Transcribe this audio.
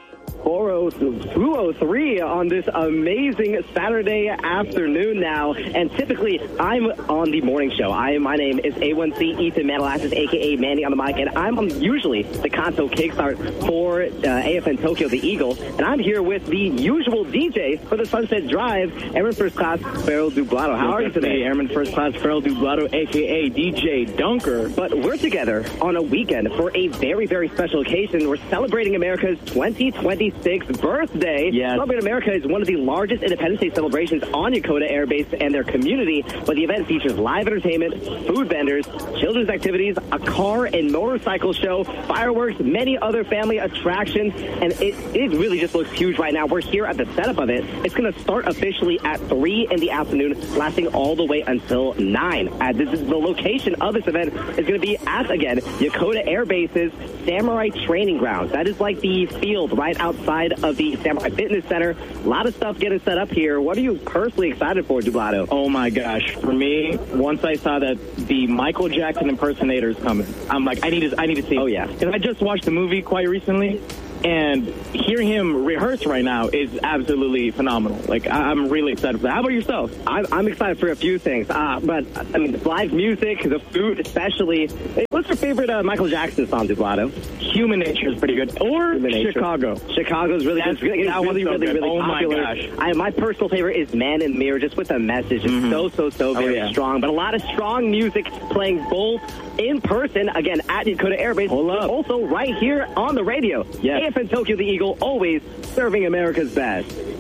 203 on this amazing Saturday afternoon now. And typically, I'm on the morning show. My name is A1C Ethan Manalassis, a.k.a. Manny on the mic, and I'm usually the Kanto Kickstart for AFN Tokyo, the Eagle. And I'm here with the usual DJ for the Sunset Drive, Airman First Class, Farrell Dublado. How are you today? Airman First Class, Farrell Dublado, a.k.a. DJ Dunker. But we're together on a weekend for a very, very special occasion. We're celebrating America's 2026 birthday. Yes. Celebrate America is one of the largest Independence Day celebrations on Yokota Air Base and their community, but the event features live entertainment, food vendors, children's activities, a car and motorcycle show, fireworks, many other family attractions, and it really just looks huge right now. We're here at the setup of it. It's going to start officially at 3 in the afternoon, lasting all the way until 9. This is the location of this event is going to be at, again, Yokota Air Base's Samurai Training Grounds. That is like the field right outside of the Samurai Fitness Center. A lot of stuff getting set up here. What are you personally excited for, Dublado? Oh my gosh. For me, once I saw that the Michael Jackson impersonator is coming, I'm like, I need to see it. Oh, yeah. Because I just watched the movie quite recently, and hearing him rehearse right now is absolutely phenomenal. Like, I'm really excited for that. How about yourself? I'm excited for a few things. But, I mean, the live music, the food especially. What's your favorite Michael Jackson song, Dublado? Human Nature is pretty good. Or Chicago. Chicago's really good. It's really oh popular. My gosh. My personal favorite is Man in the Mirror, just with the message. It's so very strong. But a lot of strong music playing both in person, again, at Yokota Air Base. Also right here on the radio. Yes. AFN Tokyo, the Eagle, always serving America's best.